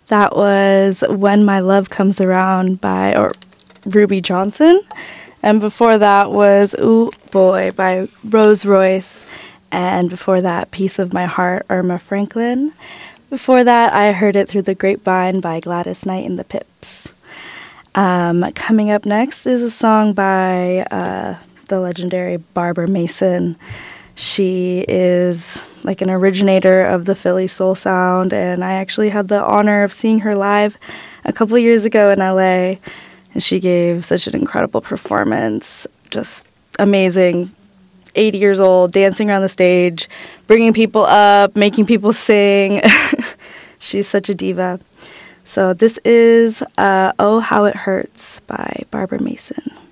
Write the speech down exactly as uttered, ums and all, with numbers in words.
That was When My Love Comes Around by or Ruby Johnson. And before that was Ooh Boy by Rose Royce. And before that, Piece of My Heart, Irma Franklin. Before that, I Heard It Through the Grapevine by Gladys Knight and the Pips. Um, coming up next is a song by uh, the legendary Barbara Mason. She is like an originator of the Philly soul sound, and I actually had the honor of seeing her live a couple years ago in L A, and she gave such an incredible performance, just amazing. eighty years old, dancing around the stage, bringing people up, making people sing. She's such a diva. So this is uh, Oh How It Hurts by Barbara Mason.